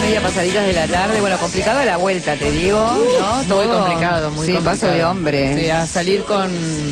9:30 pasaditas de la tarde. Bueno, complicada la vuelta, te digo, ¿no? Muy complicado, muy complicado. Paso de hombre. Sí, a salir con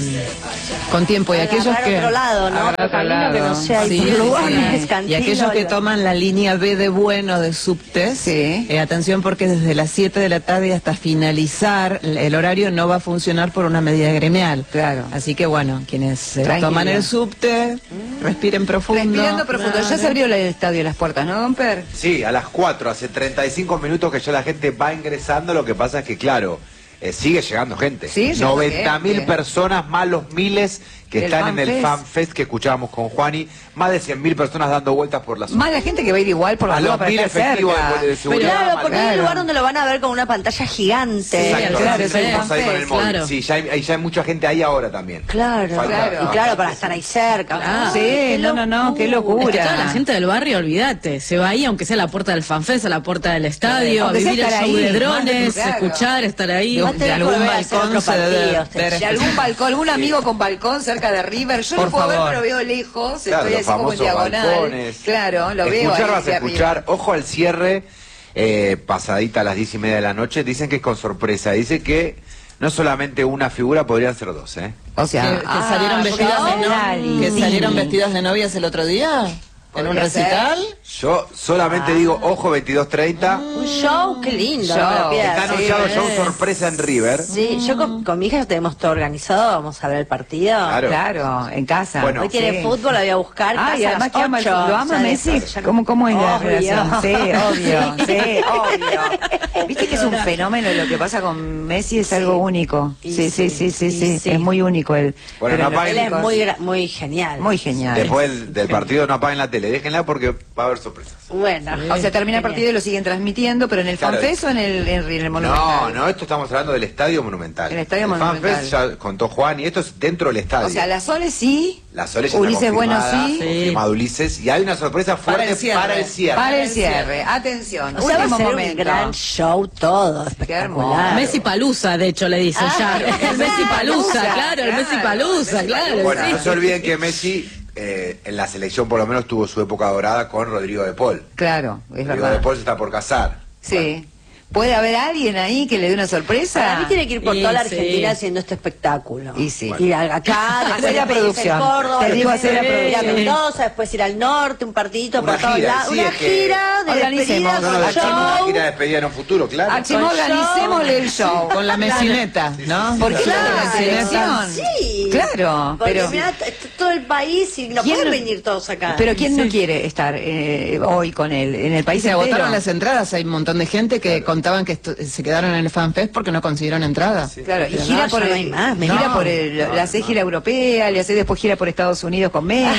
tiempo. Y aquellos que... otro lado, ¿no? Agarrar otro lado. Que no sea Sí, Lugones, y Cantilo, aquellos que toman la línea B de Bueno de subte, atención porque desde las 7 de la tarde hasta finalizar el horario no va a funcionar por una medida gremial. Claro. Así que bueno, quienes toman el subte, respiren profundo. Respirando profundo. Ya se abrió el estadio, las puertas, ¿no, don Per? Sí, a las 4, hace 35 minutos que ya la gente va ingresando, lo que pasa es que, claro, sigue llegando gente. Sí, 90.000 personas, más los miles que están en el FanFest. FanFest que escuchábamos con Juani, más de 100.000 personas dando vueltas por la zona. Más la gente que va a ir igual por la A duda los para 1000 estar efectivos cerca. de seguridad. Claro, porque hay un Claro. lugar donde lo van a ver con una pantalla gigante. Exacto, claro, sí, seguimos sí, ahí con el móvil. claro. Sí, ya hay mucha gente ahí ahora también. Claro, Falta- y claro, para estar ahí cerca. Claro. Sí, no, qué locura. Es que toda la gente del barrio, olvídate, se va ahí, aunque sea a la puerta del FanFest, a la puerta del estadio, a Aunque sea vivir el estar show ahí, de drones, claro. escuchar, estar ahí. Va a tener que algún volver a hacer balcón otro se debe partido, ver. De algún balcón, algún amigo con balcón cerca de River. Yo Por no puedo ver, favor. pero veo lejos. Claro, Estoy los así como en famosos diagonal. balcones. Claro, lo veo. Escuchar ahí vas a hacia escuchar, arriba. ojo al cierre, pasadita a las 10:30 de la noche, dicen que es con sorpresa, dice que no solamente una figura, podrían ser dos, ¿eh? O sea, Que salieron vestidas de Lali. salieron vestidas de novias el otro día en un Podría ser. recital. Yo solamente digo, ojo, 22:30, Un show, qué lindo. Show. no me lo pierdas. está anunciado Sí, show es. sorpresa en River. Sí, yo con mi hija ya tenemos todo organizado, vamos a ver el partido. Claro. Claro, en casa. Bueno. Hoy tiene Sí. fútbol, la voy a buscar. Ah, y casa a además las que ama, 8. lo ama Ya Messi. ya- ¿Cómo es la Obvio. relación? Sí, obvio, sí, obvio. Viste que es un fenómeno, lo que pasa con Messi es algo único. Y Sí, es muy único él. Bueno, Pero no apaguen- Él es muy genial. muy genial. Después del partido no apaguen la tele, déjenla porque va a haber sorpresas. Bueno. O sea, termina el partido y lo siguen transmitiendo, pero en el Claro. FanFest o en el Monumental. No, esto estamos hablando del Estadio Monumental. El Estadio Monumental. FanFest ya contó Juan y esto es dentro del estadio. O sea, la Sole sí, La Sole ya Ulises está Bueno confirmada, sí, confirmado Ulises, y hay una sorpresa fuerte el cierre. para el cierre. para el cierre. Atención, O sea, va a último ser momento. un gran show todo, hermoso. espectacular. Messi Palusa, de hecho, le dicen ya. El Messi Palusa, claro, el Messi Palusa, claro. Bueno, sí. no se olviden que Messi en la selección por lo menos tuvo su época dorada con Rodrigo de Paul. Claro, es Rodrigo de verdad. Paul se está por casar. Sí. ¿Puede haber alguien ahí que le dé una sorpresa? Para mí tiene que ir por Y toda la sí. Argentina haciendo este espectáculo. Y sí. Ir acá, Hacer después la de producción. Córdoba, Te digo, después hacer la ir a producción. Mendoza, después ir al norte, un partidito Una por todos gira, lados. sí, Una es que gira de organicemos. despedida No, con no, hacemos una show. gira de despedida en un futuro, claro. Achimo, organicémosle el show. Con la mesineta, ¿no? ¿Por qué Claro, la selección? sí. Claro, Porque pero... mirá, está todo el país y no ¿Quién pueden no- venir todos acá. Pero ¿quién no quiere estar hoy con él? En el país Se entero. agotaron las entradas, hay un montón de gente que contaban que se quedaron en el FanFest porque no consiguieron entrada. Claro, y Pero gira no, por ya no el, hay más, me gira no. por el, le hace gira europea, le hace después gira por Estados Unidos con Messi.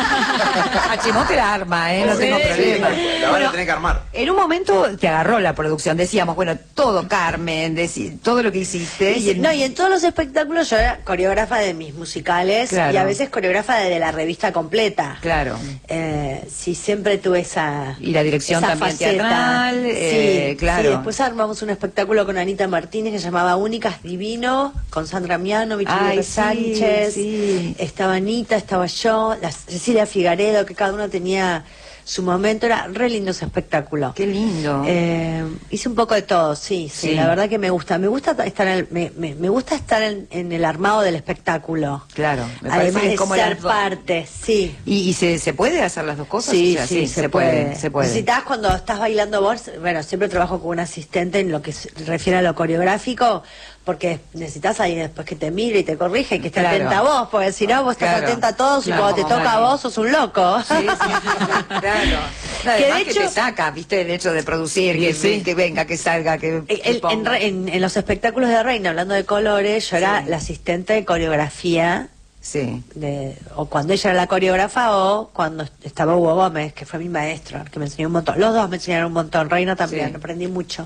Achimó te la arma, no tengo Sí, problema. la van a tener que armar. En un momento te agarró la producción, decíamos, bueno, todo Carmen, todo lo que hiciste. Y en todos los espectáculos yo era coreógrafa de mis musicales Claro. y a veces coreógrafa de la revista completa. Claro. Sí, siempre tuve esa Y la dirección esa también faceta. teatral, Sí, claro. sí, después armamos un espectáculo con Anita Martínez que se llamaba Únicas Divino, con Sandra Miano, Ay, Michelle sí, Sánchez, sí. estaba Anita, estaba yo, Cecilia Figaredo, que cada uno tenía su momento, era re lindo ese espectáculo. Qué lindo. Hice un poco de todo, sí, Sí. la verdad que me gusta estar me gusta estar en el armado del espectáculo. Claro, me parece Además que es de como ser las dos. parte, sí. ¿Y se puede hacer las dos cosas? Sí, O sea, sí, se puede. Necesitas cuando estás bailando vos, bueno, siempre trabajo con un asistente en lo que se refiere a lo coreográfico, porque necesitas alguien después que te mire y te corrige y que esté Claro. atenta a vos, porque si no vos estás Claro. atenta a todos Claro, y cuando te como toca a Mari. vos sos un loco. Sí, sí, claro. Que Además de que hecho- te saca, viste, el hecho de producir, Sí, que, sí. que venga, que salga, que En los espectáculos de Reina, hablando de colores, yo era Sí. la asistente de coreografía, Sí. o cuando ella era la coreógrafa o cuando estaba Hugo Gómez, que fue mi maestro, que me enseñó un montón. Los dos me enseñaron un montón, Reina también, Sí. aprendí mucho.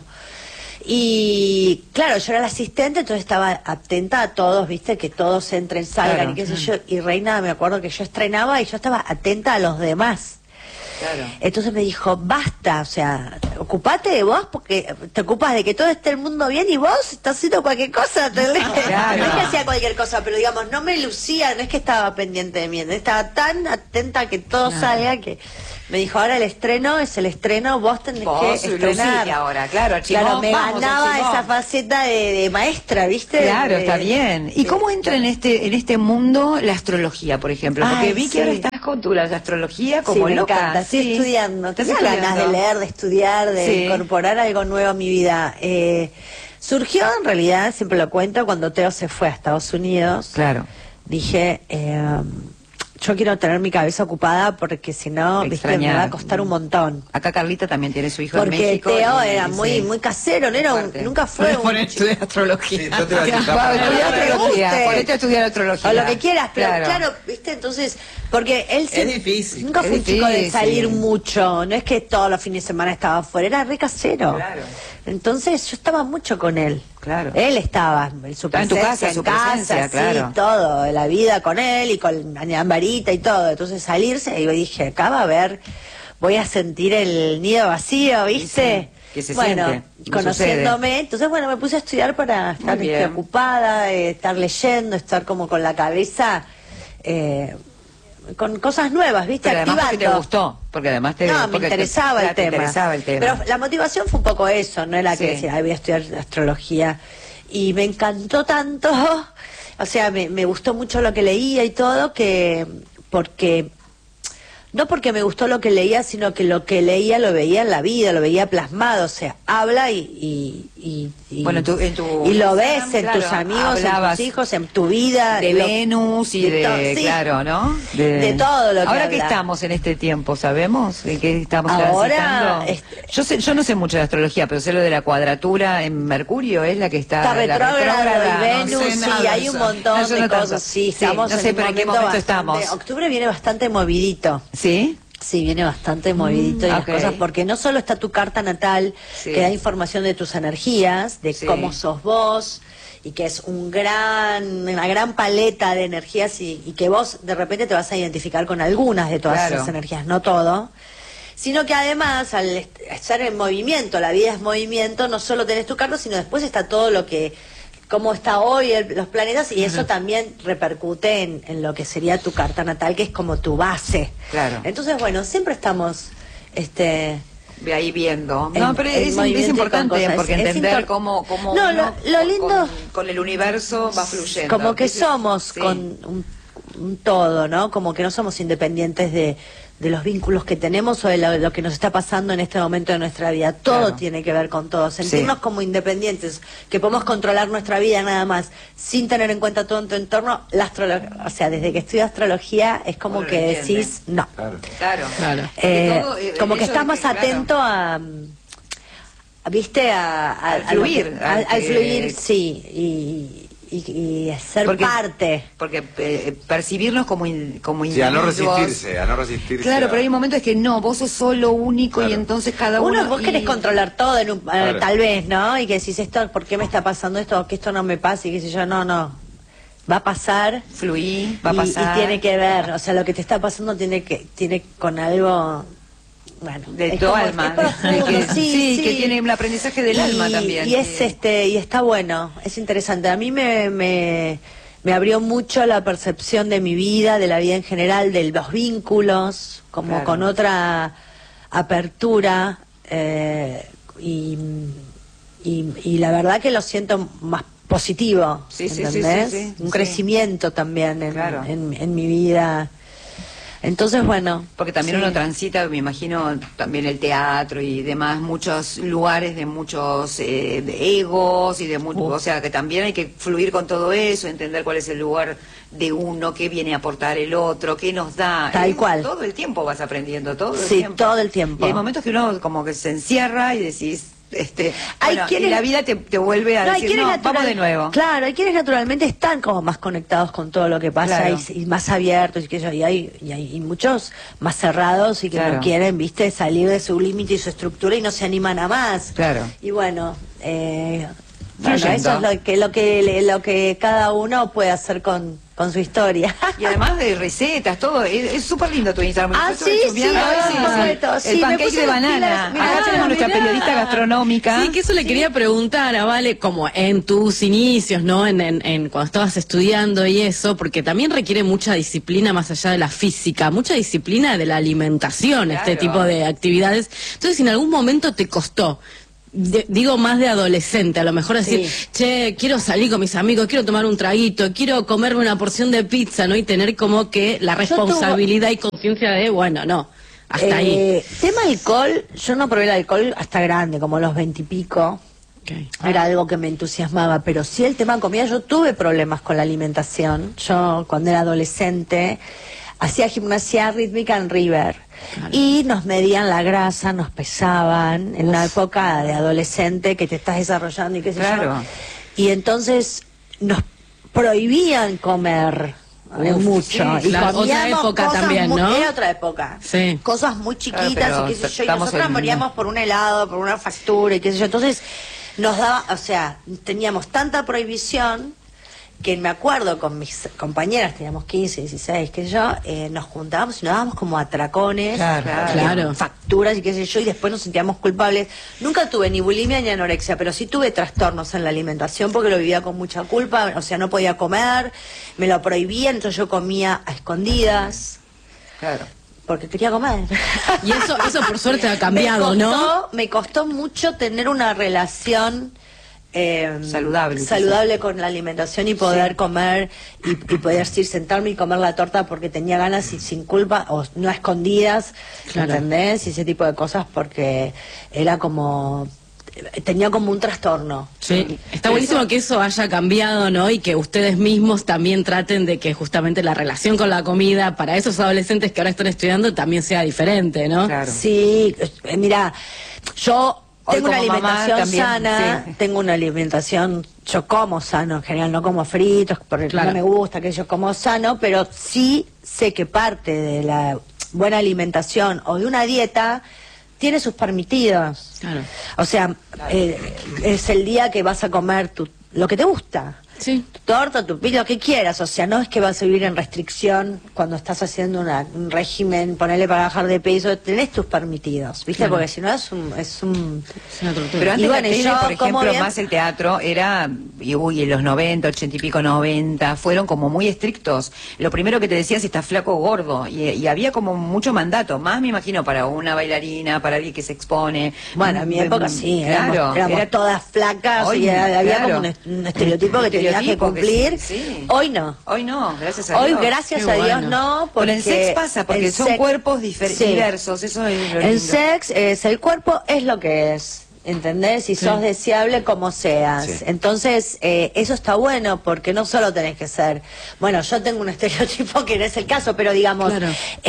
Y claro, yo era la asistente, entonces estaba atenta a todos, viste, que todos entren, salgan Claro. y qué sé yo. Y Reina, me acuerdo que yo estrenaba y yo estaba atenta a los demás. Claro. Entonces me dijo, basta, o sea, ocupate de vos porque te ocupas de que todo esté el mundo bien y vos estás haciendo cualquier cosa. Claro. No es que hacía cualquier cosa, pero digamos, no me lucía, no es que estaba pendiente de mí, estaba tan atenta a que todo salga que Me dijo, ahora el estreno es el estreno, vos tenés que estrenar. Lucía ahora, claro, Chimón, claro, me vamos, ganaba Chimón. esa faceta de maestra, ¿viste? Claro, está bien. ¿Y cómo entra en este mundo la astrología, por ejemplo? Porque Ay, vi que sí. ahora estás con tu la astrología Sí, como me loca. encanta, estoy estudiando. ¿Estás Tenía ganas de estudiando? leer, de estudiar, de Sí. incorporar algo nuevo a mi vida. Surgió en realidad, siempre lo cuento, cuando Teo se fue a Estados Unidos. Claro. Dije, yo quiero tener mi cabeza ocupada porque si no, viste, me Extrañar. va a costar un montón. Acá Carlita también tiene su hijo en Porque México. Teo y- era sí. muy casero, no era Aparte. nunca fue un estudiar astrología. Sí, yo te iba a decir, Va a estudiar Pero astrología, guste. ponete a estudiar astrología. o lo que quieras, pero claro, viste, entonces, porque él difícil. nunca Es fue un chico de difícil. salir mucho, no es que todos los fines de semana estaba afuera, era re casero. Claro. Entonces yo estaba mucho con él. Claro. Él estaba, su Estaba en tu presencia, casa, su en casa, presencia, sí, claro. todo, la vida con él y con Ambarita y todo. Entonces salirse, y yo dije, acá va a ver, voy a sentir el nido vacío, ¿viste? Sí, que se bueno, siente, no conociéndome, entonces bueno, me puse a estudiar para estar Muy bien. ocupada, estar leyendo, estar como con la cabeza con cosas nuevas, ¿viste? Pero además porque te Activando. gustó, porque además te... No, me porque interesaba el te tema. interesaba el tema. Pero la motivación fue un poco eso, no era que Sí. decía, "Ay, voy a estudiar astrología". Y me encantó tanto, o sea, me gustó mucho lo que leía y todo, que no porque me gustó lo que leía, sino que lo que leía lo veía en la vida, lo veía plasmado, o sea, habla y Bueno, en tu y lo ves Instagram, en claro, tus amigos, en hablabas tus hijos, en tu vida. de lo- Venus y de, todo, sí. claro, ¿no? De todo lo que Ahora que habla. estamos en este tiempo, ¿sabemos? ¿En qué estamos Ahora, transitando? Yo no sé mucho de astrología, pero sé lo de la cuadratura en Mercurio, es la que está... Está la retrógrado y Venus, sé sí, nada hay de un eso. montón No, yo de no tanto. cosas, sí, Sí, estamos no sé, en pero un ¿en qué momento bastante- estamos? Octubre viene bastante movidito. ¿Sí? Sí, viene bastante movidito y las ok. cosas, porque no solo está tu carta natal, Sí. que da información de tus energías, de Sí. cómo sos vos, y que es una gran paleta de energías y que vos de repente te vas a identificar con algunas de todas Claro. esas energías, no todo. Sino que además, al estar en movimiento, la vida es movimiento, no solo tenés tu carta, sino después está todo lo que, cómo está hoy los planetas, y eso también repercute en lo que sería tu carta natal, que es como tu base. Claro. Entonces, bueno, siempre estamos, De ahí viendo. En- No, pero en es movimiento y con importante cosas. porque Es entender impor- cómo No, uno lo lindo- con el universo va fluyendo. como que ¿Viste? somos Sí. con un todo, ¿no? Como que no somos independientes de los vínculos que tenemos o de lo que nos está pasando en este momento de nuestra vida. Todo Claro. tiene que ver con todo. Sentirnos como independientes, que podemos controlar nuestra vida nada más, sin tener en cuenta todo en tu entorno. O sea, desde que estudio astrología es como Uno lo que entiende. decís, no. Claro. Claro. Claro. Porque todo, el Como que hecho estás de más claro. atento ¿viste? Al lo fluir, que- al al fluir, que- sí, y ser Porque- parte. Porque percibirnos como Sí, a no individuos. resistirse, a no resistirse. Claro, a- pero hay momentos que no, vos sos solo único Claro. y entonces cada uno... Vos querés y- controlar todo Claro. tal vez, ¿no? Y que decís esto, ¿por qué me está pasando esto? Que esto no me pase, y qué sé yo, no. Va a pasar. Fluir, va a y pasar. tiene que ver, o sea, lo que te está pasando tiene con algo, bueno, De es tu como- alma, es profundo, de que, sí, que tiene un aprendizaje del alma también. Y es y está bueno, es interesante. A mí me abrió mucho la percepción de mi vida, de la vida en general, de los vínculos, como Claro. con otra apertura, y la verdad que lo siento más positivo, Sí, sí, sí, ¿entendés? sí, sí, Un sí. crecimiento también Claro. en mi vida. Entonces, bueno. Porque también sí. uno transita, me imagino, también el teatro y demás, muchos lugares de muchos de egos y de muchos, o sea, que también hay que fluir con todo eso, entender cuál es el lugar de uno, qué viene a aportar el otro, qué nos da. Tal cual. Todo el tiempo vas aprendiendo, todo el Sí, tiempo. todo el tiempo. Y hay momentos que uno como que se encierra y decís, Hay bueno, quienes- y la vida te vuelve a No, hay decir, quienes no, vamos natural- de nuevo. Claro, hay quienes naturalmente están como más conectados con todo lo que pasa Claro. y más abiertos y que y hay muchos más cerrados y que Claro. no quieren, viste, salir de su límite y su estructura y no se animan a más. Claro. Y bueno, Fluyendo. eso es lo que cada uno puede hacer con con su historia. Y además de recetas, todo, es súper lindo tu Instagram. Ah, Yo estuve sí, chusmeando, sí, el me pancake puse de las banana. pilas, mirá, Acá tenemos nuestra mirá. periodista gastronómica. Sí, que eso le quería preguntar a Vale, como en tus inicios, ¿no? En cuando estabas estudiando y eso, porque también requiere mucha disciplina más allá de la física, mucha disciplina de la alimentación, este Claro. tipo de actividades. Entonces, si en algún momento te costó, digo más de adolescente, a lo mejor decir, Sí. che, quiero salir con mis amigos, quiero tomar un traguito, quiero comerme una porción de pizza, ¿no? Y tener como que la responsabilidad y conciencia de, bueno, no, hasta ahí. Tema alcohol, yo no probé el alcohol hasta grande, como los 20 y pico. Okay. Era algo que me entusiasmaba, pero sí el tema comida, yo tuve problemas con la alimentación. Yo cuando era adolescente hacía gimnasia rítmica en River. Claro. Y nos medían la grasa, nos pesaban en una época de adolescente que te estás desarrollando y qué sé Claro. yo. Y entonces nos prohibían comer mucho. sí, Y claro, otra comíamos época cosas también, muy- ¿no? Era otra época. Sí. Cosas muy chiquitas Claro, y qué sé yo. Y estamos nosotros en- moríamos por un helado, por una factura y qué sé yo. Entonces nos daba, o sea, teníamos tanta prohibición que me acuerdo con mis compañeras, teníamos 15, 16, qué sé yo, nos juntábamos y nos dábamos como atracones, Claro. facturas y qué sé yo, y después nos sentíamos culpables. Nunca tuve ni bulimia ni anorexia, pero sí tuve trastornos en la alimentación porque lo vivía con mucha culpa, o sea, no podía comer, me lo prohibían, entonces yo comía a escondidas, Claro. porque quería comer. Y eso por suerte ha cambiado, ¿no? Me costó mucho tener una relación Saludable, con la alimentación y poder comer y poder decir, sentarme y comer la torta porque tenía ganas y sin culpa o no a escondidas, Claro. ¿entendés? Y ese tipo de cosas porque era como tenía como un trastorno. Sí, está buenísimo que eso haya cambiado, ¿no? Y que ustedes mismos también traten de que justamente la relación con la comida para esos adolescentes que ahora están estudiando también sea diferente, ¿no? Claro. Sí, mira, yo Hoy tengo una como mamá alimentación también, sana, sí. tengo una alimentación, yo como sano en general, no como fritos, porque Claro. no me gusta que yo como sano, pero sí sé que parte de la buena alimentación o de una dieta tiene sus permitidos. Claro. O sea, es el día que vas a comer lo que te gusta. Sí. Tu torta, tu pizza, lo que quieras. O sea, no es que vas a vivir en restricción cuando estás haciendo un régimen, ponerle para bajar de peso. Tenés tus permitidos, ¿viste? Claro. Porque si no es un Es una tortura. Pero antes Y bueno, la tele, yo por como ejemplo, bien- más el teatro era, en los 90, 80 y pico, 90, fueron como muy estrictos. Lo primero que te decían si estás flaco o gordo, y había como mucho mandato, más me imagino para una bailarina, para alguien que se expone. Bueno, en mi época sí, claro, éramos era todas flacas Hoy, y había claro. como un estereotipo que tenías que Estereotipo que cumplir. sí. Hoy no. Hoy no, gracias a Hoy, Dios. gracias Qué a Dios, bueno. no. Pero en sex pasa, porque en son sex- cuerpos sí. diversos, eso es lo En lindo. sex, el cuerpo es lo que es, ¿entendés? Y Sí. sos deseable como seas. Sí. Entonces, eso está bueno porque no solo tenés que ser... Bueno, yo tengo un estereotipo que no es el caso, pero digamos... Claro.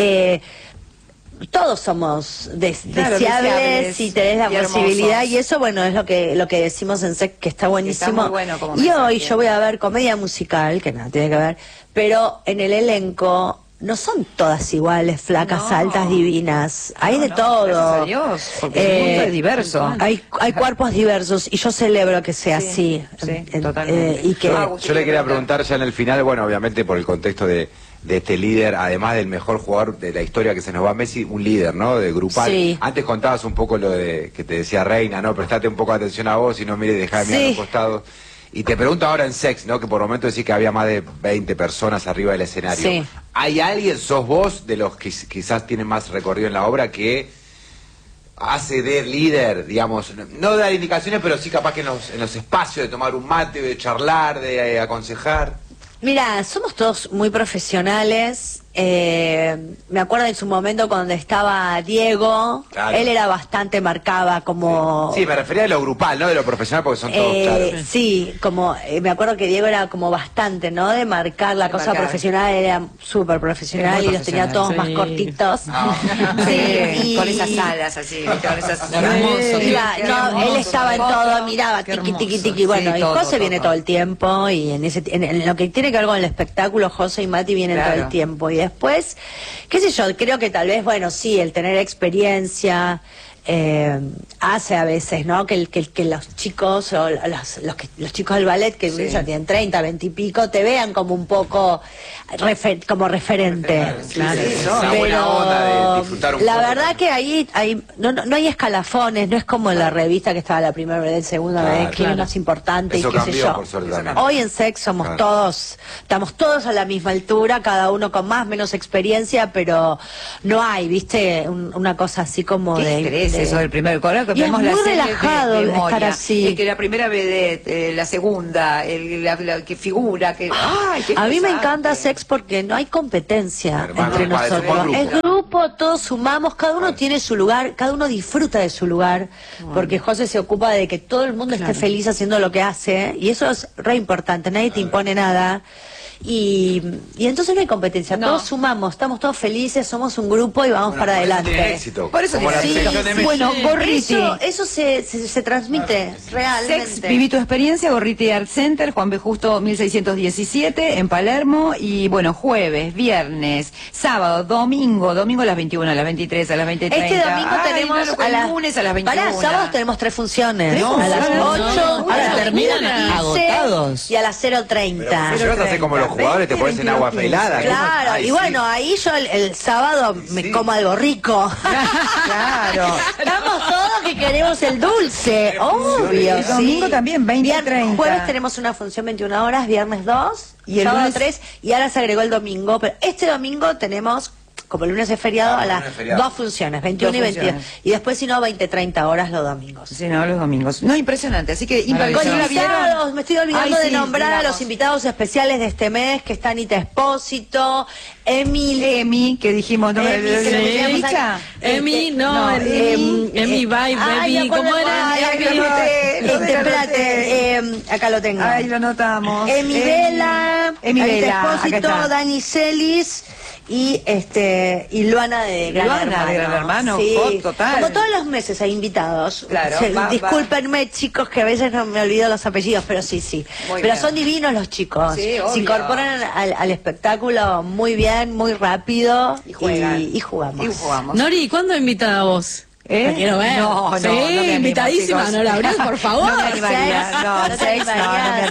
Todos somos Claro, deseables deseables y tenés la y hermosos. posibilidad y eso, bueno, es lo que decimos en SEC, que está buenísimo. Está muy bueno como y mensaje. hoy yo voy a ver comedia musical, que nada tiene que ver, pero en el elenco no son todas iguales, flacas, No. altas, divinas. Hay No, de no, todo. gracias a Dios, porque el mundo es diverso. Hay cuerpos diversos y yo celebro que sea Sí, así. sí, totalmente. Y que... Yo le quería preguntar ya en el final, bueno, obviamente por el contexto de este líder, además del mejor jugador de la historia que se nos va Messi, un líder, ¿no? De grupal. Sí. Antes contabas un poco lo de que te decía Reina, ¿no? Prestate un poco de atención a vos y no mire, dejá de mirar Sí. a los costados. Y te pregunto ahora en Sex, ¿no? Que por momento decís que había más de 20 personas arriba del escenario. Sí. ¿Hay alguien, sos vos, de los que quizás tienen más recorrido en la obra, que hace de líder, digamos, no de dar indicaciones, pero sí capaz que en los espacios de tomar un mate, de charlar, de aconsejar? Mira, somos todos muy profesionales. Me acuerdo en su momento cuando estaba Diego, Claro. él era bastante, marcaba como... Sí, me refería a lo grupal, no de lo profesional, porque son todos, claro. Sí, como me acuerdo que Diego era como bastante, ¿no? De marcar la De cosa marcar. profesional, era súper profesional Muy y los tenía todos profesional, más sí. cortitos. Sí, y- con esas alas así, ¿viste? Con esas Hermoso, Iba- Qué no, hermoso, él estaba en foto. todo, miraba, Qué tiqui, hermoso. tiqui, tiqui. Bueno, Sí, y todo, José viene todo. todo el tiempo, y en lo que tiene que ver con el espectáculo, José y Mati vienen todo Claro. el tiempo. Y después, qué sé yo, creo que tal vez, bueno, sí, el tener experiencia, hace a veces, ¿no? Que los chicos o los chicos del ballet que ya tienen 30, 20 y pico te vean como un poco como referente. Claro, una buena onda de disfrutar un la poco. verdad que ahí no hay escalafones, no es como en la revista que estaba la primera vez, segunda vez, que es más importante Eso y qué sé cambió, yo. por suerte también. Hoy en Sex somos estamos todos a la misma altura, cada uno con más, menos experiencia, pero no hay, viste, una cosa así como ¿Qué estrés eso del primer coro? Que Y es vemos muy la serie relajado de estar Moria, así. que la primera vedette, la segunda, la que figura, que... ¡Ay, qué A mí me pesante! encanta Sex porque no hay competencia Hermano, entre somos nosotros. grupo. Es grupo, todos sumamos, cada uno tiene su lugar, cada uno disfruta de su lugar, porque José se ocupa de que todo el mundo esté feliz haciendo lo que hace, y eso es re importante, nadie te impone nada. Y entonces no hay competencia, No. todos sumamos, estamos todos felices, somos un grupo y vamos para Por eso adelante. tiene éxito. Por eso como la tiene selección de Messi. Bueno, Gorriti. Eso se transmite realmente. Sex, viví tu experiencia, Gorriti Art Center, Juan B. Justo 1617, en Palermo, y bueno, jueves, viernes, sábado, domingo a las 21, a las 23, a las 20:30. Este domingo Ay, tenemos no, el lunes a las 21. Para sábados tenemos 3 funciones. No, a las no, 8, no, a las terminan 15 agotados. y a las 0:30. Si vas a hacer como los jugadores, te pones en agua pelada. Claro, Ay, y sí. bueno, ahí yo el sábado me como algo rico. Claro. Estamos todos que queremos el dulce, obvio. El domingo también, 20:30. Jueves tenemos una función 21 horas, viernes 2, Y el sábado lunes 3, y ahora se agregó el domingo. Pero este domingo tenemos, como el lunes es feriado, a las lunes es feriado. 2 funciones, 21 y Dos 22. funciones. Y después, si no, 20-30 horas los domingos. Sí, no, los domingos. No, impresionante. Así que Con impresionante. ¿La vieron? invitados, me estoy olvidando Ay, de sí, nombrar a digamos. los invitados especiales de este mes, que está Anita Espósito, Emi, que dijimos, ¿no? Emi, que le pusimos ¿Ficha? acá. Emi, no, Emi, Emi, bye, Ay, baby, me acuerdo ¿cómo era? Ay, Ay, lo anoté, lo espérate, acá lo tengo. Ahí lo notamos. Emi Vela, Emi Anita Vela, acá Espósito, está. Dani Celis y Luana de Gran Luana Hermano. de Gran Hermano, Sí. hot, total. Como todos los meses hay invitados. Claro, va. Discúlpenme, chicos, que a veces no me olvido los apellidos, pero sí. Muy Pero bien. son divinos los chicos. Sí, obvio. Se incorporan al espectáculo muy bien, muy rápido Y juegan. y jugamos. Y jugamos. Nori, ¿cuándo invita a vos? ¿Eh? La quiero ver. No, sí, no me animo, invitadísima, chicos. ¿no la abrís, por favor? No me animaría, no, ¿No te Sex, no me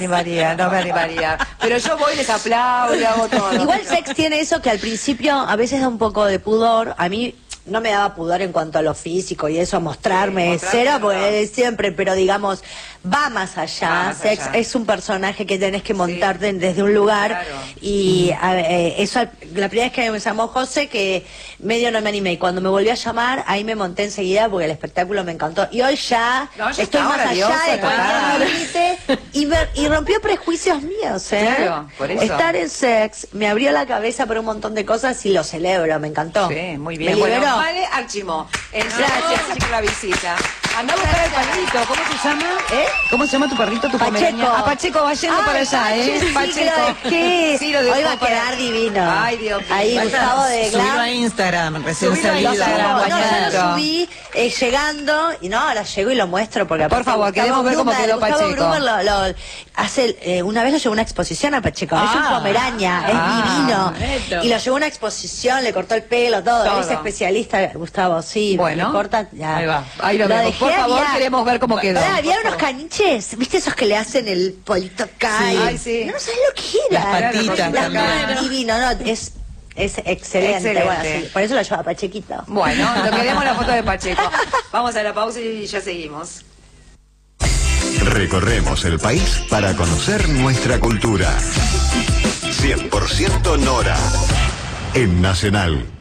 animaría. Pero yo voy, les aplaudo, hago todo. Igual Sex tiene eso que al principio a veces da un poco de pudor. A mí no me daba pudor en cuanto a lo físico y eso, mostrarme mostrarte, cero, no. porque siempre, pero digamos, va más allá. Va más Sex allá. es un personaje que tenés que montarte desde un lugar. Claro. Y eso, la primera vez que me llamó José, que medio no me animé. Y cuando me volvió a llamar, ahí me monté enseguida porque el espectáculo me encantó. Y hoy ya, No, ya estoy está más allá maravilloso, de cualquier total. límite y rompió prejuicios míos, ¿eh? Claro, por eso. Estar en Sex me abrió la cabeza por un montón de cosas y lo celebro, me encantó. Sí, muy bien. Me Bueno, liberó. vale, Archimo. Gracias. por la visita. Andá a buscar el perrito. ¿Cómo se llama? ¿Eh? ¿Cómo se llama tu perrito, tu Pacheco. pomerania? Ah, Pacheco va yendo para allá, Pache, sí, Pacheco. que lo dejé. Sí, lo dejó Hoy va a para- quedar divino. Ay, Dios mío. Ahí, Gustavo de Subilo a Glam. Instagram, recién Subilo a salido. Instagram, No, yo bañadito. lo subí llegando y no, ahora llego y lo muestro porque Por aparte favor, Gustavo queremos ver cómo Grumer- quedó Gustavo Pacheco. Grumer lo hace, una vez lo llevó a una exposición a Pacheco, es un Ah. pomeraña, es Ah, divino. Y lo llevó a una exposición, le cortó el pelo, todo. Todo. Él es especialista, Gustavo, sí. Bueno, le corta, ya. ahí va. Ahí lo vemos. Por dejé, favor, había- queremos ver cómo quedó. Pará, había Por unos favor. caniches, ¿viste esos que le hacen el polito acá? Sí. Y- Ay, sí. No sabes lo que era. Las patitas Las también. manos, divino, no, es excelente. Excelente. Bueno, sí, por eso lo lleva Pachequito. Bueno, lo queremos la foto de Pacheco. Vamos a la pausa y ya seguimos. Recorremos el país para conocer nuestra cultura. 100% Nora en Nacional.